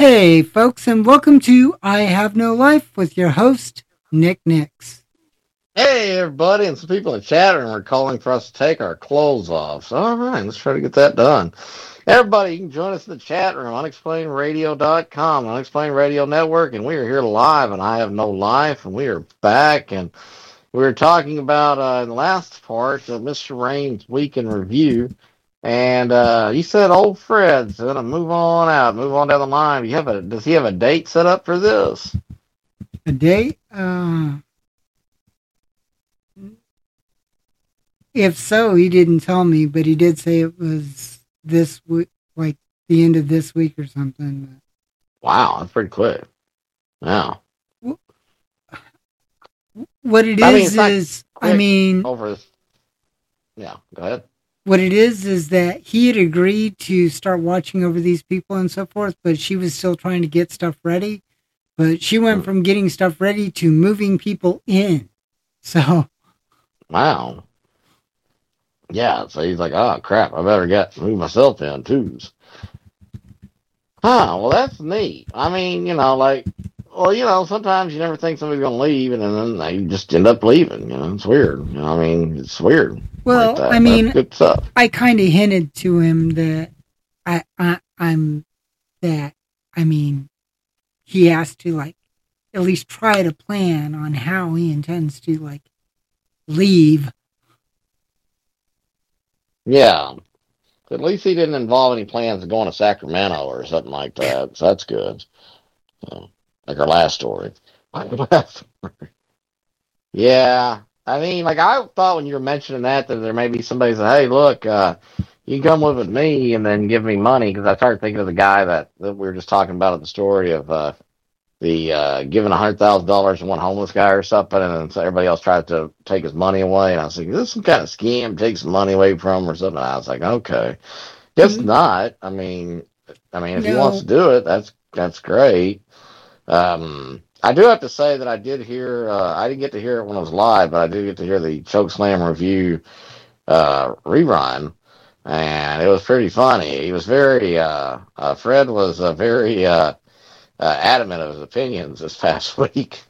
Hey, folks, and welcome to I Have No Life with your host, Nick Nix. Hey, everybody, and some people in the chat room are calling for us to take our clothes off. So, all right, let's try to get that done. Everybody, you can join us in the chat room, unexplainedradio.com, Unexplained Radio Network, and we are here live, and I Have No Life, and we are back, and we were talking about, in the last part, Mr. Rain's Week in Review, and he said old Fred's going to move on out, move on down the line. Does he have a date set up for this? A date? If so, he didn't tell me, but he did say it was this week, like the end of this week or something. Wow, that's pretty quick. Wow. What it is, over. Yeah, go ahead. What it is that he had agreed to start watching over these people and so forth, but she was still trying to get stuff ready. But she went from getting stuff ready to moving people in. So. Wow. Yeah, so he's like, oh, crap, I better move myself in, too. Well, that's neat. I mean, sometimes you never think somebody's going to leave, and then they just end up leaving. It's weird. It's weird. Well, like that's good stuff. I kind of hinted to him that he has to, like, at least try to plan on how he intends to, like, leave. Yeah. At least he didn't involve any plans of going to Sacramento or something like that. So that's good. Like our last story. Yeah. I thought when you were mentioning that there may be somebody say, hey, look, you can come live with me and then give me money. Because I started thinking of the guy that we were just talking about in the story of the giving $100,000 to one homeless guy or something, and then everybody else tried to take his money away. And I was like, is this some kind of scam? Take some money away from him or something? I was like, okay, guess not. If he wants to do it, that's great. I do have to say that I did hear. I didn't get to hear it when it was live, but I did get to hear the Chokeslam review rerun, and it was pretty funny. He was very. Fred was very. Adamant of his opinions this past week.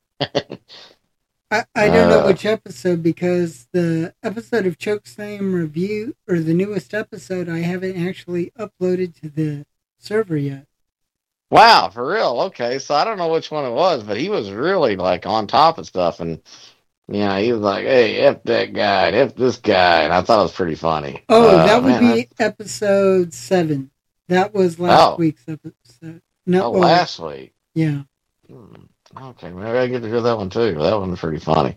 I don't know which episode, because the episode of Chokeslam Review, or the newest episode, I haven't actually uploaded to the server yet. Wow, for real? Okay, so I don't know which one it was, but he was really like on top of stuff, and he was like, "Hey, F that guy, F this guy," and I thought it was pretty funny. Oh, that would be episode 7. That was last week's episode. No, last week. Yeah. Okay, maybe I get to hear that one too. That one was pretty funny.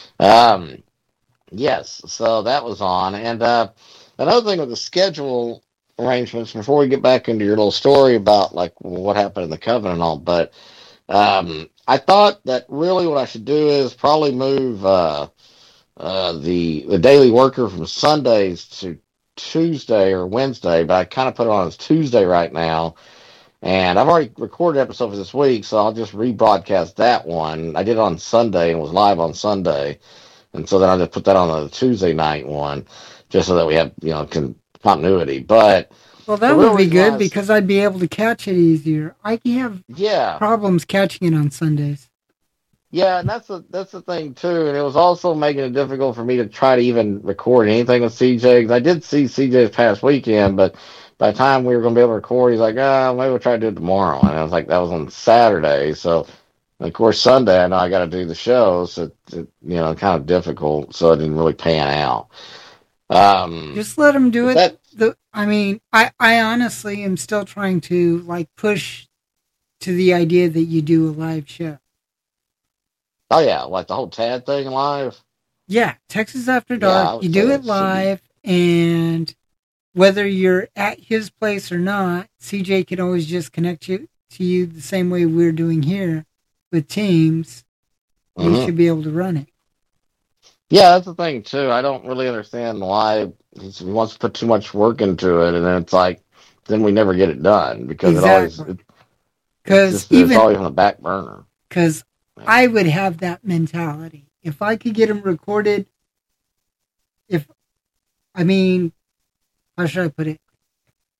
Yes, so that was on. And another thing with the schedule arrangements, before we get back into your little story about like what happened in the Covenant and all, but I thought that really what I should do is probably move the Daily Worker from Sundays to Tuesday or Wednesday, but I kind of put it on as Tuesday right now. And I've already recorded an episode for this week, so I'll just rebroadcast that one. I did it on Sunday and was live on Sunday. And so then I'll just put that on the Tuesday night one, just so that we have, continuity. But well, that would be good, because I'd be able to catch it easier. I have problems catching it on Sundays. Yeah, and that's the thing, too. And it was also making it difficult for me to try to even record anything with CJ, because I did see CJ this past weekend, but by the time we were going to be able to record, he's like, maybe we'll try to do it tomorrow. And I was like, that was on Saturday. So, of course, Sunday, I know I got to do the show. So, kind of difficult. So, it didn't really pan out. Just let him do it. I honestly am still trying to, like, push to the idea that you do a live show. Oh, yeah. Like the whole Tad thing live? Yeah. Texas After Dark. You do it live, and whether you're at his place or not, CJ can always just connect you to you the same way we're doing here with Teams. Mm-hmm. You should be able to run it. Yeah, that's the thing, too. I don't really understand why he wants to put too much work into it, and then it's like, then we never get it done, because it's always on the back burner. Because I would have that mentality. If I could get him recorded, how should I put it?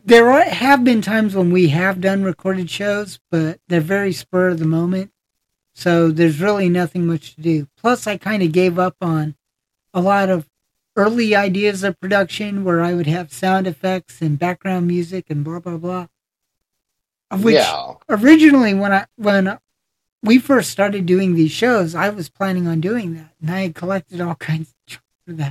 have been times when we have done recorded shows, but they're very spur of the moment. So there's really nothing much to do. Plus, I kind of gave up on a lot of early ideas of production where I would have sound effects and background music and blah, blah, blah. Which originally, when we first started doing these shows, I was planning on doing that. And I had collected all kinds of junk for that.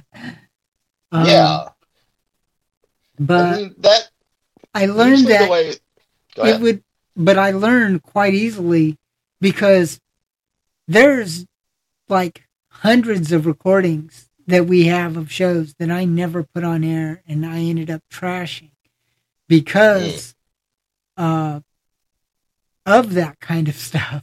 But I learned that but I learned quite easily because there's like hundreds of recordings that we have of shows that I never put on air and I ended up trashing because of that kind of stuff.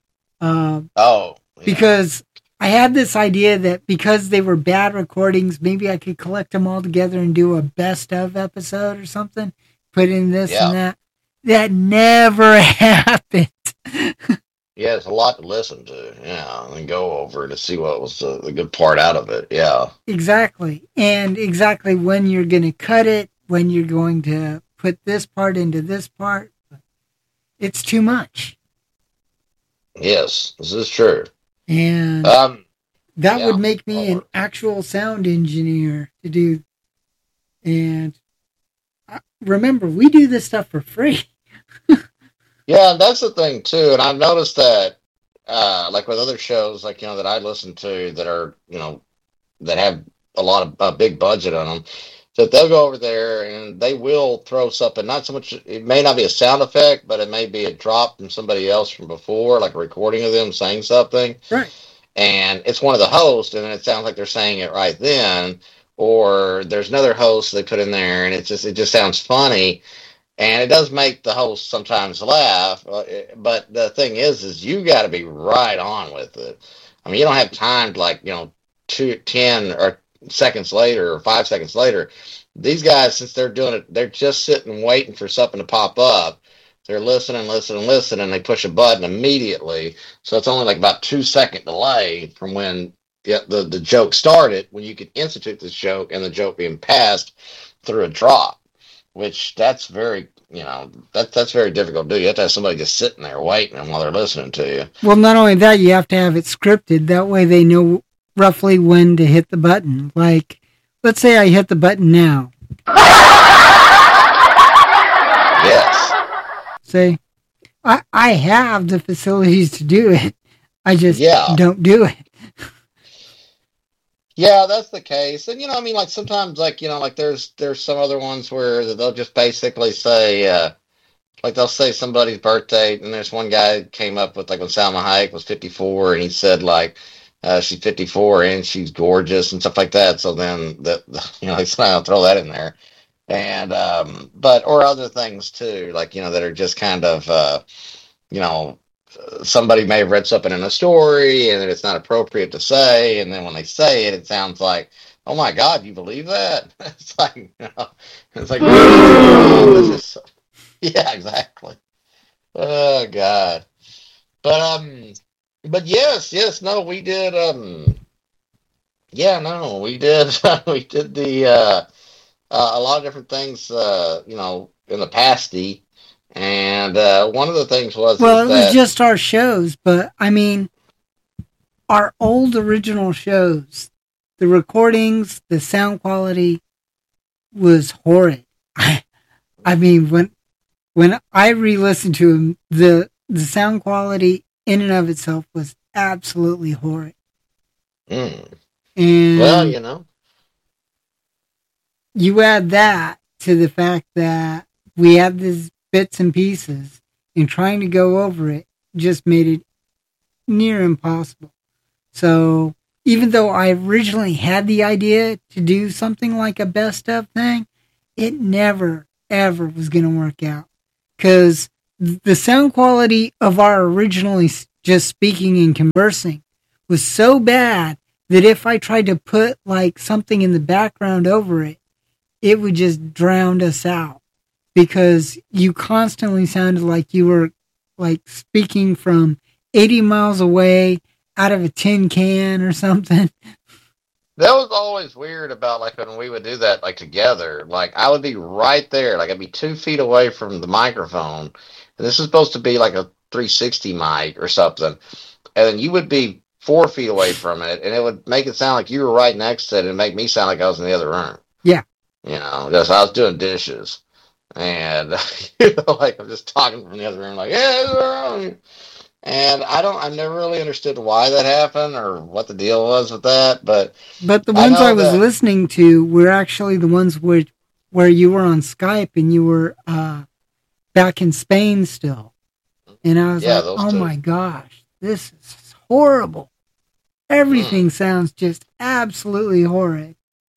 Because I had this idea that because they were bad recordings, maybe I could collect them all together and do a best of episode or something, put in this and that. That never happened. Yeah, it's a lot to listen to, and go over to see what was the good part out of it, Exactly. And exactly when you're going to cut it, when you're going to put this part into this part. It's too much. Yes, this is true. And that would make me an actual sound engineer to do. And remember, we do this stuff for free. Yeah, that's the thing too, and I've noticed that, like with other shows, like that I listen to that are that have a lot of big budget on them, that they'll go over there and they will throw something. Not so much, it may not be a sound effect, but it may be a drop from somebody else from before, like a recording of them saying something. Right. And it's one of the hosts, and it sounds like they're saying it right then, or there's another host they put in there, and it just sounds funny. And it does make the host sometimes laugh, but the thing is you got to be right on with it. I mean, you don't have time to 10 or seconds later or 5 seconds later. These guys, since they're doing it, they're just sitting waiting for something to pop up. They're listening, and they push a button immediately. So it's only like about 2 second delay from when the joke started, when you could institute this joke and the joke being passed through a drop. Which that's very, that's very difficult to do. You have to have somebody just sitting there waiting while they're listening to you. Well, not only that, you have to have it scripted. That way they know roughly when to hit the button. Like, let's say I hit the button now. Yes. See, I have the facilities to do it. I just don't do it. Yeah, that's the case. And, like sometimes, like there's some other ones where they'll just basically say, like they'll say somebody's birthday, and there's one guy came up with, like, when Salma Hayek was 54, and he said, like, she's 54 and she's gorgeous and stuff like that. So then I'll throw that in there. And, or other things too, like, that are just kind of, somebody may have read something in a story and it's not appropriate to say, and then when they say it, it sounds like, oh my God, you believe that? It's like, it's like, yeah, exactly. Oh God. But yes, no, we did, we did, we did the, a lot of different things, in the pasty. And one of the things was... Well, it was just our shows, but, I mean, our old original shows, the recordings, the sound quality was horrid. I mean, when I re-listened to them, the sound quality in and of itself was absolutely horrid. Mm. And well, you add that to the fact that we had these bits and pieces, and trying to go over it just made it near impossible. So even though I originally had the idea to do something like a best of thing, it never, ever was going to work out. Because the sound quality of our originally just speaking and conversing was so bad that if I tried to put like something in the background over it, it would just drown us out. Because you constantly sounded like you were like speaking from 80 miles away out of a tin can or something. That was always weird about like when we would do that like together. Like I would be right there, like I'd be 2 feet away from the microphone, and this is supposed to be like a 360 mic or something, and then you would be 4 feet away from it, and it would make it sound like you were right next to it, and make me sound like I was in the other room. Yeah. You know, just I was doing dishes, and you know, like I'm just talking from the other room, like yeah. And I've never really understood why that happened or what the deal was with that, but the I ones know I was that. listening to were actually the ones where you were on Skype and you were back in Spain still. And I was Yeah, like, those oh two. my gosh, this is horrible. Everything Mm. sounds just absolutely horrid.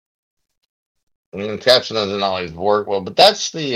And caption doesn't always work well, but that's the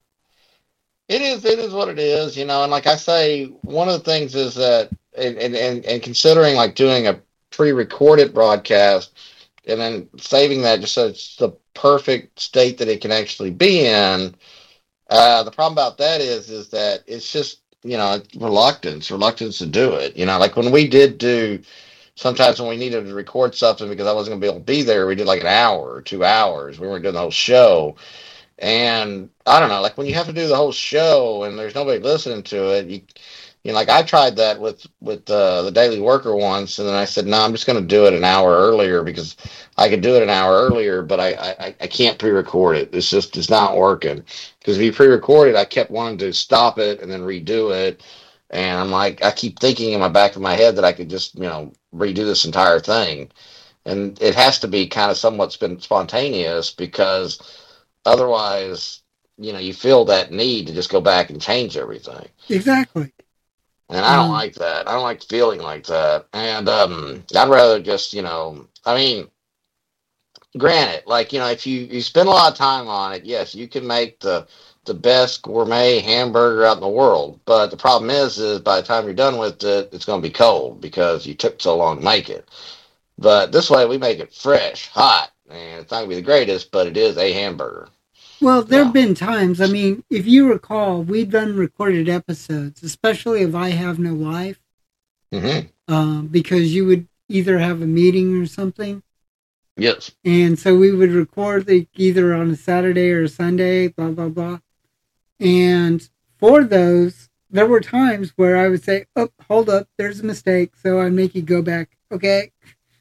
it is what it is, you know. And like I say, one of the things is that and considering like doing a pre-recorded broadcast and then saving that just so it's the perfect state that it can actually be in. The problem about that is that it's just reluctance to do it. You know, like when we did do sometimes when we needed to record something because I wasn't going to be able to be there, we did like an hour or 2 hours. We weren't doing the whole show. And I don't know, like when you have to do the whole show and there's nobody listening to it, like I tried that with the Daily Worker once, and then I said, no, I'm just going to do it an hour earlier because I could do it an hour earlier, but I can't pre-record it. It's not working because if you pre-record it, I kept wanting to stop it and then redo it, and I'm like, I keep thinking in my back of my head that I could just redo this entire thing, and it has to be kind of somewhat spontaneous because otherwise, you feel that need to just go back and change everything. Exactly. And I don't like that. I don't like feeling like that. And I'd rather just, I mean, granted, like, if you spend a lot of time on it, yes, you can make the best gourmet hamburger out in the world. But the problem is by the time you're done with it, it's going to be cold because you took so long to make it. But this way, we make it fresh, hot, and it's not going to be the greatest, but it is a hamburger. Well, there have No. been times, I mean, if you recall, we've done recorded episodes, especially if I Have No Life, because you would either have a meeting or something. Yes. And so we would record either on a Saturday or a Sunday, blah, blah, blah. And for those, there were times where I would say, oh, hold up, there's a mistake. So I'd make you go back, okay?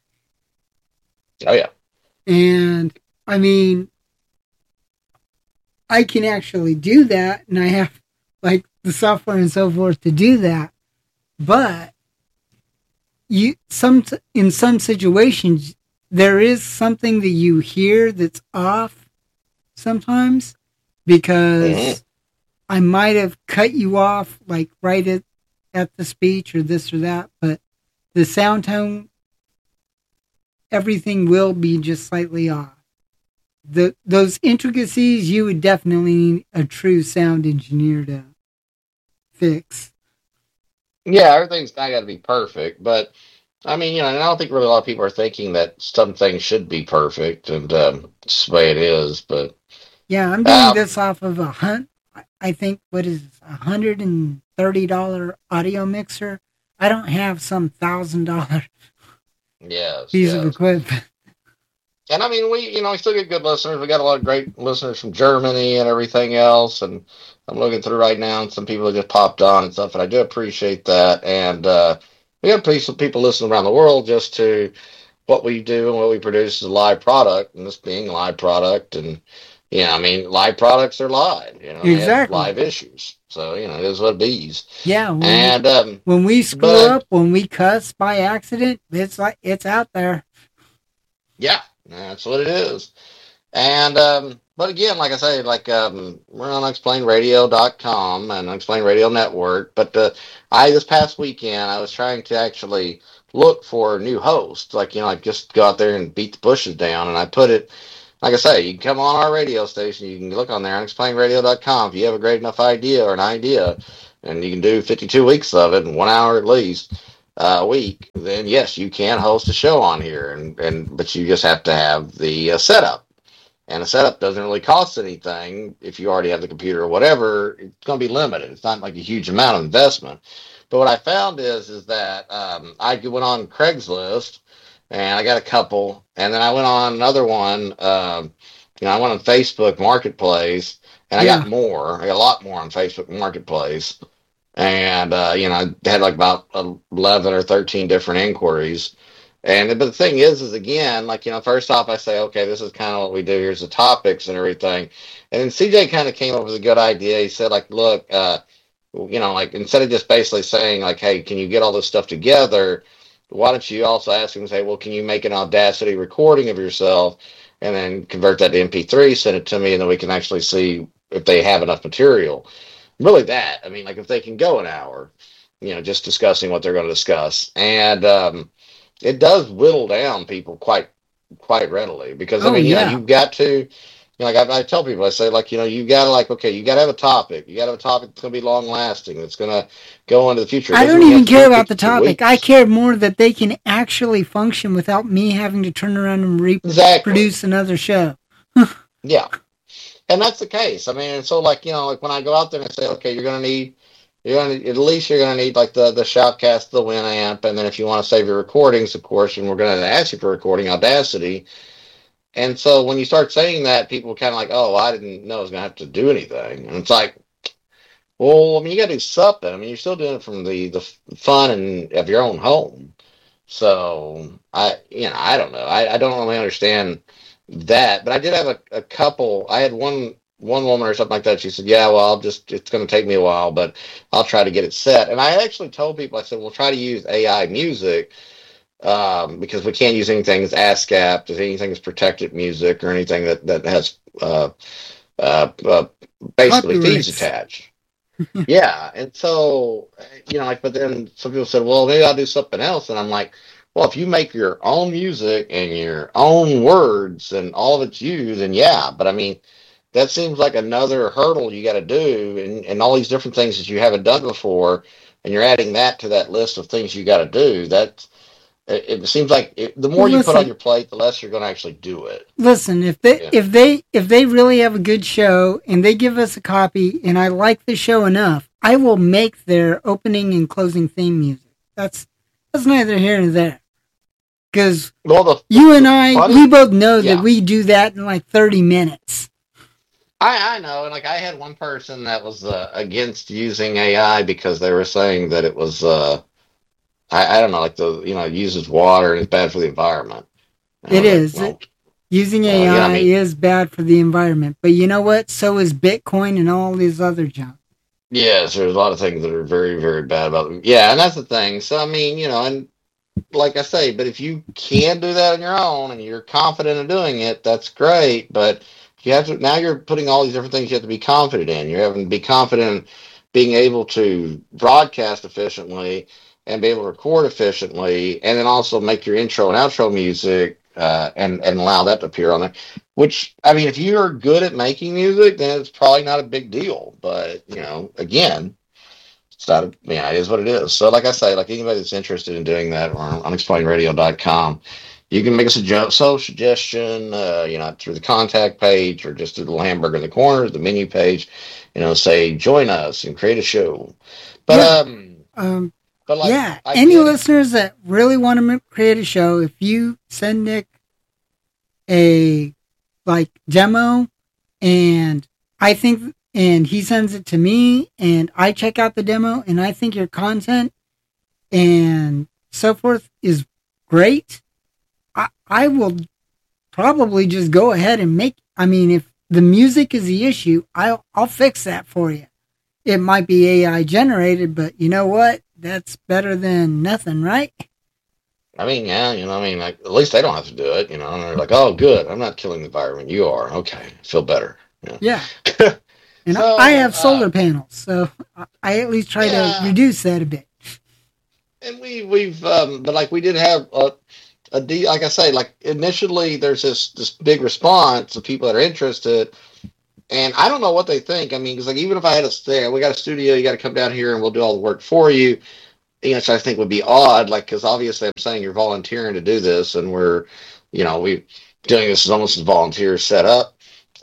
Oh, yeah. And I mean, I can actually do that, and I have like the software and so forth to do that. But in some situations, there is something that you hear that's off sometimes because I might have cut you off like right at the speech or this or that, but the sound tone, everything will be just slightly off. Those intricacies, you would definitely need a true sound engineer to fix. Yeah, everything's not got to be perfect, but I mean, and I don't think really a lot of people are thinking that some things should be perfect, and it's the way it is. But Yeah, I'm doing this off of I think what is this, $130 audio mixer. I don't have some $1,000 piece of equipment. And I mean, we still get good listeners. We got a lot of great listeners from Germany and everything else. And I'm looking through right now, and some people have just popped on and stuff. And I do appreciate that. And we have people listening around the world just to what we do and what we produce is a live product, and this being a live product. And I mean, live products are live. Exactly. They have live issues. So it is what it is. Yeah. And when we screw up, when we cuss by accident, it's out there. Yeah. That's what it is. And but again, like I say, like we're on unexplainedradio.com and Unexplained Radio Network. But this past weekend I was trying to actually look for new hosts, like just go out there and beat the bushes down. And I put it, like I say, you can come on our radio station. You can look on there, unexplainedradio.com, if you have a great enough idea or an idea, and you can do 52 weeks of it in 1 hour at least. Week, then yes, you can host a show on here, but you just have to have the setup, and the setup doesn't really cost anything if you already have the computer or whatever. It's going to be limited. It's not like a huge amount of investment. But what I found is that I went on Craigslist and I got a couple. And then I went on another one. I went on Facebook Marketplace, and I Yeah. got more. I got a lot more on Facebook Marketplace, and I had like about 11 or 13 different inquiries. But the thing is again, like, first off, I say, okay, this is kind of what we do. Here's the topics and everything. And then CJ kind of came up with a good idea. He said, like, look, like, instead of just basically saying, like, hey, can you get all this stuff together? Why don't you also ask him and say, well, can you make an Audacity recording of yourself and then convert that to MP3, send it to me, and then we can actually see if they have enough material. Really that. I mean, like, if they can go an hour, just discussing what they're going to discuss. And it does whittle down people quite readily because, you've got to, like I tell people, I say, like, you got to, like, okay, you got to have a topic. You got to have a topic that's going to be long lasting. That's going to go into the future. I don't even care about the topic. I care more that they can actually function without me having to turn around and reproduce another show. Yeah. And that's the case. I mean, and so, like, like when I go out there and I say, okay, you're going to need like the Shoutcast, the Winamp, and then if you want to save your recordings, of course, and we're going to ask you for recording, Audacity. And so when you start saying that, people are kind of like, oh, I didn't know I was going to have to do anything. And it's like, well, I mean, you got to do something. I mean, you're still doing it from the fun and of your own home. So I don't know. I don't really understand that, but I did have a couple. I had one woman or something like that. She said, yeah, well, it's going to take me a while, but I'll try to get it set. And I actually told people, I said, we'll try to use AI music, because we can't use anything that's ASCAP, anything that's protected music, or anything that has basically fees attached. Yeah. And so, but then some people said, well, maybe I'll do something else. And I'm like, well, if you make your own music and your own words and all of it's you, then yeah. But I mean, that seems like another hurdle you got to do, and all these different things that you haven't done before, and you're adding that to that list of things you got to do. It seems like the more you put on your plate, the less you're going to actually do it. Listen, if they really have a good show and they give us a copy, and I like the show enough, I will make their opening and closing theme music. That's neither here nor there. Because you and I, we both know that we do that in like 30 minutes. I know, and like I had one person that was against using AI because they were saying that it was I don't know, like it uses water and it's bad for the environment. It is. Using AI is bad for the environment, but you know what? So is Bitcoin and all these other junk. Yes, there's a lot of things that are very, very bad about them. Yeah, and that's the thing. So I mean, and like I say, but if you can do that on your own and you're confident in doing it, that's great. But you have to, now you're putting all these different things you have to be confident in. You're having to be confident in being able to broadcast efficiently and be able to record efficiently, and then also make your intro and outro music and allow that to appear on there. Which, I mean, if you're good at making music, then it's probably not a big deal. But, again, it's not, it is what it is. So like I say, like anybody that's interested in doing that on unexplainedradio.com, you can make us a suggestion, through the contact page or just through the little hamburger in the corner, the menu page, say, join us and create a show. But, any listeners that really want to create a show, if you send Nick a demo and he sends it to me and I check out the demo and I think your content and so forth is great, I will probably just go ahead and if the music is the issue, I'll fix that for you. It might be AI generated, but you know what? That's better than nothing, right? I mean, yeah, like, at least they don't have to do it, and they're like, oh, good, I'm not killing the environment. You are. Okay, feel better. Yeah. And so, I have solar panels, so I at least try to reduce that a bit. And we've but like we did have like I say, like initially there's this big response of people that are interested. And I don't know what they think. I mean, because like even if I had we got a studio, you got to come down here and we'll do all the work for you. Which I think would be odd, like, because obviously I'm saying you're volunteering to do this, and we're doing this as almost as volunteers set up.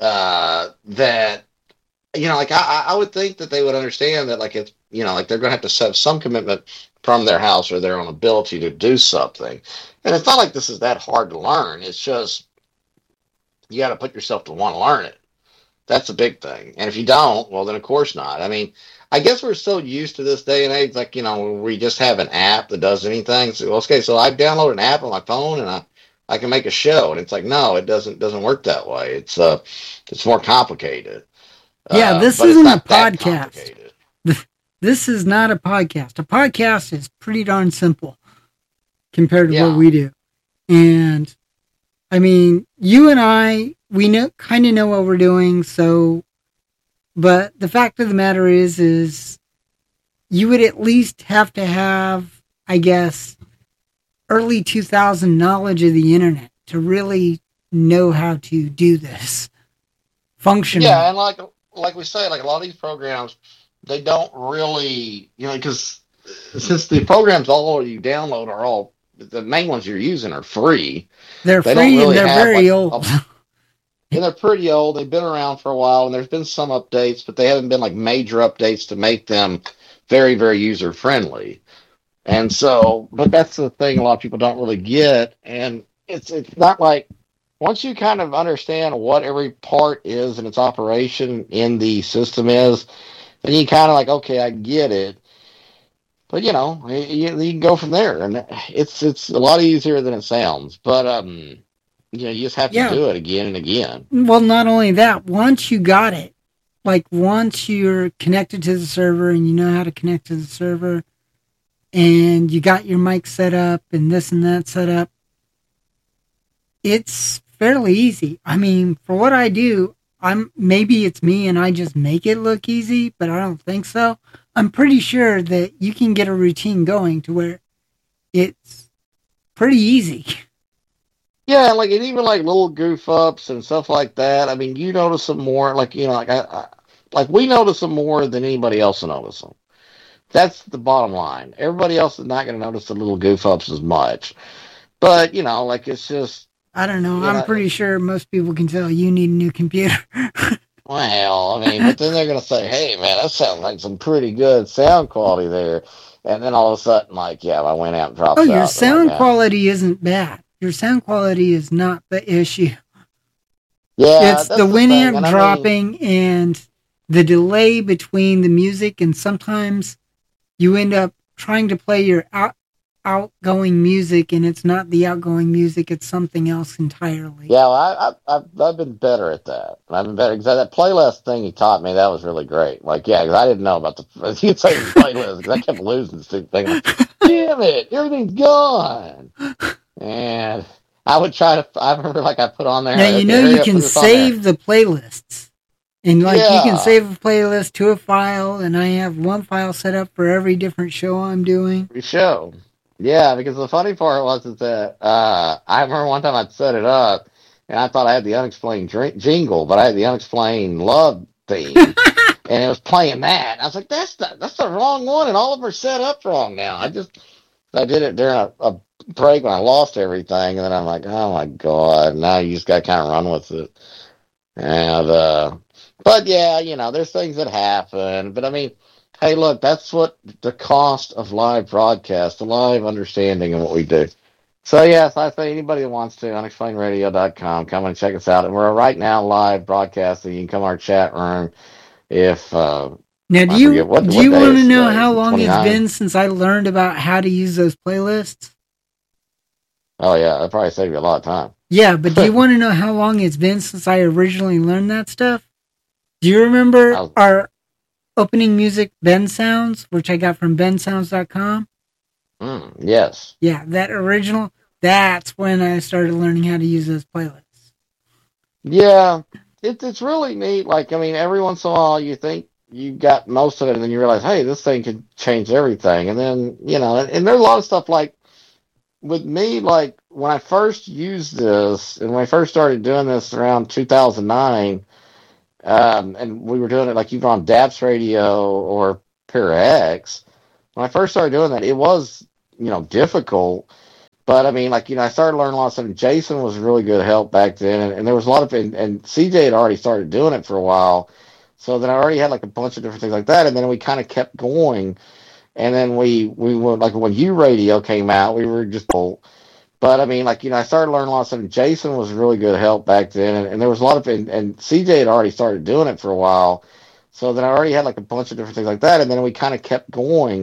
That like I would think that they would understand that, like, it's like they're going to have to have some commitment from their house or their own ability to do something. And it's not like this is that hard to learn. It's just you got to put yourself to want to learn it. That's a big thing. And if you don't, well, then of course not. I mean, I guess we're so used to this day and age, like, we just have an app that does anything. So, okay, so I download an app on my phone and I can make a show. And it's like, no, it doesn't work that way. It's more complicated. Yeah, this isn't a podcast. This is not a podcast. A podcast is pretty darn simple compared to what we do. And I mean, you and I, we kind of know what we're doing. So, but the fact of the matter is you would at least have to have, I guess, early 2000 knowledge of the internet to really know how to do this functionally. Yeah, and like we say, like a lot of these programs, they don't really, because since the programs all you download are all, the main ones you're using are free. They're free and they're very old. And they're pretty old. They've been around for a while, and there's been some updates, but they haven't been like major updates to make them very, very user friendly. And so, but that's the thing a lot of people don't really get. And it's not like, once you kind of understand what every part is and its operation in the system is, then you kind of like, okay, I get it. But you can go from there, and it's a lot easier than it sounds. But you just have to do it again and again. Well, not only that, once you got it, like once you're connected to the server and you know how to connect to the server, and you got your mic set up and this and that set up, it's fairly easy. I mean, for what I do, maybe it's me and I just make it look easy, but I don't think so. I'm pretty sure that you can get a routine going to where it's pretty easy. Yeah, and even little goof ups and stuff like that. I mean, you notice them more, like we notice them more than anybody else will notice them. That's the bottom line. Everybody else is not going to notice the little goof ups as much. But, it's just... I don't know. I'm pretty sure most people can tell you need a new computer. Well, I mean, but then they're going to say, hey, man, that sounds like some pretty good sound quality there. And then all of a sudden, I went out and dropped out. Oh, your sound quality isn't bad. Your sound quality is not the issue. Yeah, it's the Winamp dropping and the delay between the music, and sometimes you end up trying to play your outgoing music, and it's not the outgoing music; it's something else entirely. Yeah, well, I've been better at that. I've been better because that playlist thing you taught me, that was really great. Because I didn't know about you'd say the playlist because I kept losing the stupid thing. Damn it, everything's gone. And I would try to. I remember I put on there. Now you can save the playlists, and you can save a playlist to a file, and I have one file set up for every different show I'm doing. Every show. Yeah, because the funny part was that I remember one time I'd set it up, and I thought I had the unexplained jingle, but I had the unexplained love theme, and it was playing that. I was like, that's the wrong one, and all of them are set up wrong now. I did it during a break when I lost everything, and then I'm like, oh my god, now you just got to kind of run with it. And but yeah, there's things that happen, but I mean, hey, look, that's what the cost of live broadcast, the live understanding of what we do. So, yes, I say anybody that wants to, unexplainedradio.com, come and check us out. And we're right now live broadcasting. You can come to our chat room if... now, do you want to know how long it's been since I learned about how to use those playlists? Oh, yeah, that probably saved you a lot of time. Yeah, but do you want to know how long it's been since I originally learned that stuff? Do you remember our opening music, Ben Sounds, which I got from bensounds.com? Yes. Yeah, that original, that's when I started learning how to use those playlists. Yeah, it's really neat. Every once in a while you think you got most of it, and then you realize, hey, this thing could change everything. And then, and there's a lot of stuff with me, when I first used this, and when I first started doing this around 2009, and we were doing it even on DAPS radio or ParaX. When I first started doing that, it was, difficult. But I mean, I started learning a lot of stuff. Jason was really good help back then, and there was a lot of, and CJ had already started doing it for a while. So then I already had a bunch of different things like that, and then we kind of kept going. And then we were like when U Radio came out, we were just old. But I mean, like, I started learning a lot of stuff. Jason was really good help back then, and there was a lot of and CJ had already started doing it for a while. So then I already had like a bunch of different things like that, and then we kind of kept going.